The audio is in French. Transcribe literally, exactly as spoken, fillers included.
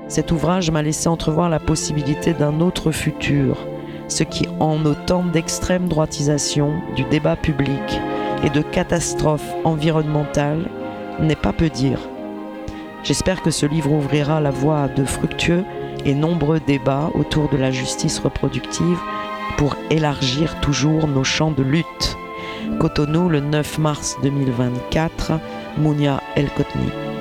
Cet ouvrage m'a laissé entrevoir la possibilité d'un autre futur, ce qui, en autant d'extrême droitisation du débat public et de catastrophes environnementales, n'est pas peu dire. J'espère que ce livre ouvrira la voie à de fructueux et nombreux débats autour de la justice reproductive pour élargir toujours nos champs de lutte. Cotonou, le neuf mars deux mille vingt-quatre, Mounia El Kotni.